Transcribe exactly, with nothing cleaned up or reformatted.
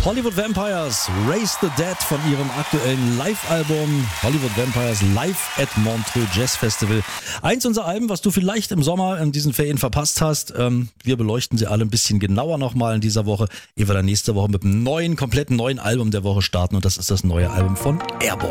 Hollywood Vampires, Raise the Dead von ihrem aktuellen Live-Album Hollywood Vampires Live at Montreux Jazz Festival. Eins unserer Alben, was du vielleicht im Sommer in diesen Ferien verpasst hast. Ähm, wir beleuchten sie alle ein bisschen genauer nochmal in dieser Woche, ehe wir dann nächste Woche mit einem neuen, kompletten neuen Album der Woche starten. Und das ist das neue Album von Airborne.